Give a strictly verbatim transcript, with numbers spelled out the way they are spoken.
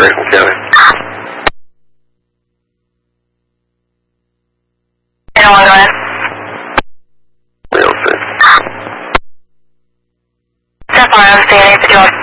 Grayson County. Anyone go ahead? three oh six. Step on, I'm staying at the